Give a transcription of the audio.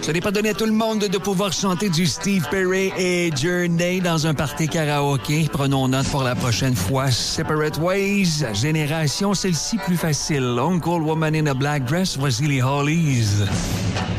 Ça n'est pas donné à tout le monde de pouvoir chanter du Steve Perry et Journey dans un party karaoké. Prenons note pour la prochaine fois. Separate Ways, Génération, celle-ci plus facile. Uncle Woman in a Black Dress, voici les Hollies.